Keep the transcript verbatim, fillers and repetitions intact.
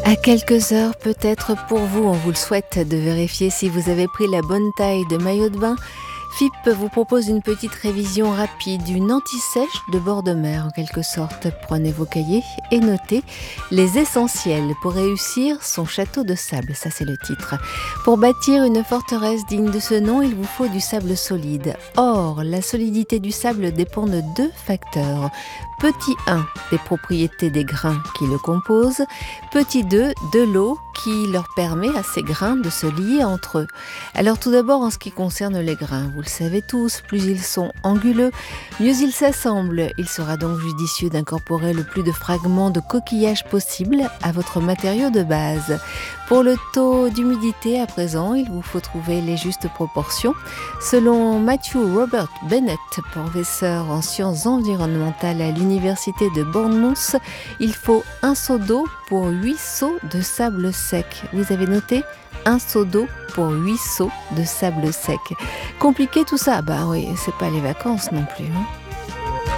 À quelques heures, peut-être pour vous, on vous le souhaite, de vérifier si vous avez pris la bonne taille de maillot de bain. F I P vous propose une petite révision rapide, une anti-sèche de bord de mer en quelque sorte. Prenez vos cahiers et notez les essentiels pour réussir son château de sable, ça c'est le titre. Pour bâtir une forteresse digne de ce nom, il vous faut du sable solide. Or, la solidité du sable dépend de deux facteurs. Petit un, des propriétés des grains qui le composent. Petit deux, de l'eau qui leur permet à ces grains de se lier entre eux. Alors tout d'abord en ce qui concerne les grains, vous le savez tous, plus ils sont anguleux, mieux ils s'assemblent. Il sera donc judicieux d'incorporer le plus de fragments de coquillage possible à votre matériau de base. Pour le taux d'humidité à présent, il vous faut trouver les justes proportions. Selon Matthew Robert Bennett, professeur en sciences environnementales à l'université de Bournemouth, il faut un seau d'eau pour huit seaux de sable sec. Vous avez noté ? Un seau d'eau pour huit seaux de sable sec. Compliqué tout ça ? Bah oui, c'est pas les vacances non plus. Hein.